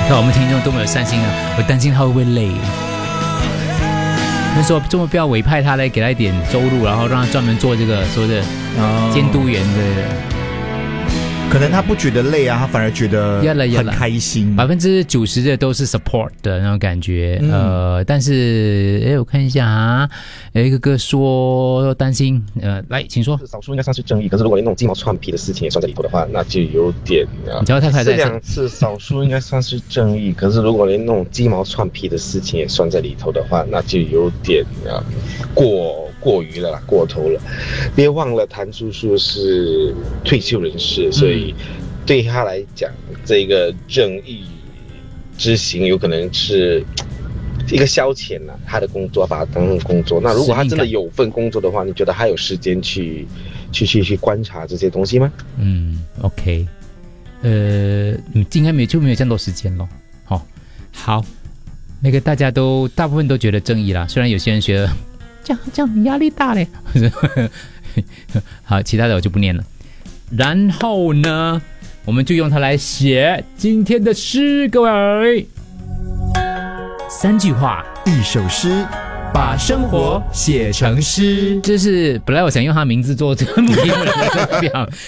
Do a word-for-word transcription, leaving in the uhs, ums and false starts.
看我们听众多么有善心啊！我担心他会不会累。那时候这么不要委派他来给他一点收入，然后让他专门做这个所谓的监督员的。 可能他不觉得累啊，他反而觉得很开心。 百分之九十的都是 support 的那种感觉，嗯、呃，但是哎，我看一下啊，有一个个说担心，呃，来，请说。 少数应该算是正义，可是如果你那种鸡毛蒜皮的事情也算在里头的话，那就有点啊。 你知道太太在这两次少数应该算是正义，可是如果连那种鸡毛蒜皮的事情也算在里头的话，那就有点啊过过于了，过头了。别忘了谭叔叔是退休人士，所以。对他来讲，这个正义之行有可能是一个消遣了、啊，他的工作把它当成工作。那如果他真的有份工作的话，你觉得还有时间去去去去观察这些东西吗？ 嗯 ，OK， 呃，应该没就没有这么多时间咯。好、哦，好，那个大家都大部分都觉得正义啦，虽然有些人觉得这样这样压力大嘞。好，其他的我就不念了。然后呢，我们就用它来写今天的诗，各位。三句话， 一首诗， 把生活写成诗。这是本来我想用他名字做这个题目的表。